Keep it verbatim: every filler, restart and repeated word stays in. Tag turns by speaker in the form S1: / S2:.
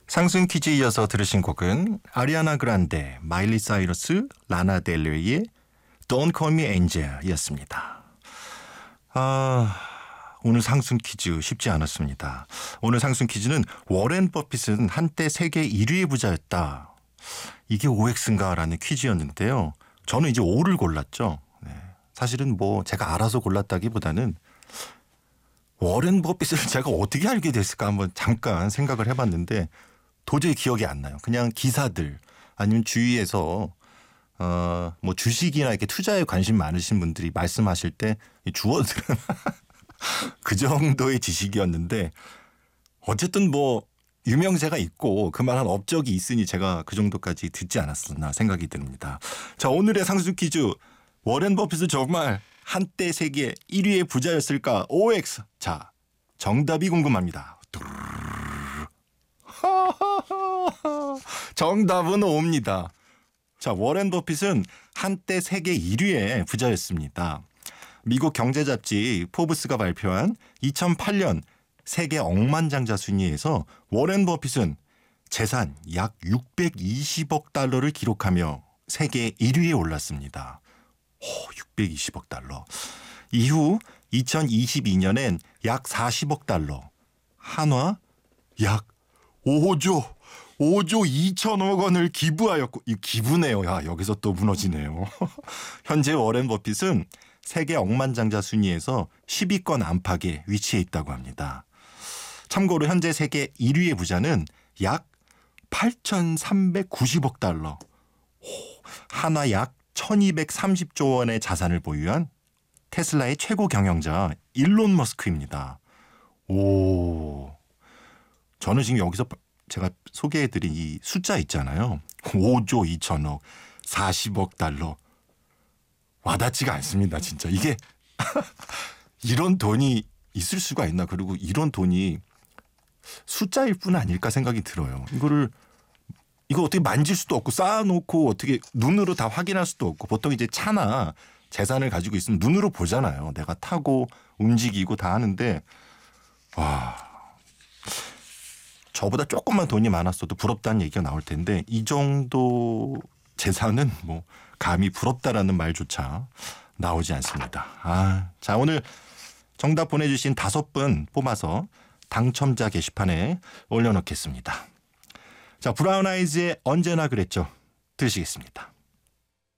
S1: 상승 퀴즈 이어서 들으신 곡은 아리아나 그란데, 마일리 사이러스, 라나 델레이의 Don't Call Me Angel 이었습니다. 아, 오늘 상승 퀴즈 쉽지 않았습니다. 오늘 상승 퀴즈는 워렌 버핏은 한때 세계 일 위의 부자였다. 이게 오엑스인가 라는 퀴즈였는데요. 저는 이제 오를 골랐죠. 네. 사실은 뭐 제가 알아서 골랐다기보다는 워렌 버핏을 제가 어떻게 알게 됐을까 한번 잠깐 생각을 해봤는데 도저히 기억이 안 나요. 그냥 기사들 아니면 주위에서 어, 뭐 주식이나 이렇게 투자에 관심 많으신 분들이 말씀하실 때 주어들은 그 정도의 지식이었는데 어쨌든 뭐 유명세가 있고 그만한 업적이 있으니 제가 그 정도까지 듣지 않았었나 생각이 듭니다. 자, 오늘의 상승 퀴즈. 워렌 버핏은 정말 한때 세계 일 위의 부자였을까? 오엑스. 자, 정답이 궁금합니다. 정답은 오입니다. 자, 워렌 버핏은 한때 세계 일 위의 부자였습니다. 미국 경제 잡지 포브스가 발표한 이천팔 년 세계 억만장자 순위에서 워렌 버핏은 재산 약 육백이십억 달러를 기록하며 세계 일 위에 올랐습니다. 오, 육백이십억 달러. 이후 이천이십이 년엔 약 사십억 달러. 한화 약 오조 오조 이천억 원을 기부하였고, 이 기부네요. 야, 여기서 또 무너지네요. 현재 워렌 버핏은 세계 억만장자 순위에서 십 위권 안팎에 위치해 있다고 합니다. 참고로 현재 세계 일 위의 부자는 약 팔천삼백구십억 달러. 한화 약 천이백삼십조 원의 자산을 보유한 테슬라의 최고 경영자 일론 머스크입니다. 오, 저는 지금 여기서 제가 소개해드린 이 숫자 있잖아요. 오조 이천억, 사십억 달러. 와닿지가 않습니다. 진짜 이게 이런 돈이 있을 수가 있나. 그리고 이런 돈이 숫자일 뿐 아닐까 생각이 들어요. 이거를 이거 어떻게 만질 수도 없고 쌓아놓고 어떻게 눈으로 다 확인할 수도 없고, 보통 이제 차나 재산을 가지고 있으면 눈으로 보잖아요. 내가 타고 움직이고 다 하는데, 와, 저보다 조금만 돈이 많았어도 부럽다는 얘기가 나올 텐데 이 정도 재산은 뭐 감히 부럽다라는 말조차 나오지 않습니다. 아, 자, 오늘 정답 보내주신 다섯 분 뽑아서 당첨자 게시판에 올려놓겠습니다. 자, 브라운 아이즈의 언제나 그랬죠. 들으시겠습니다.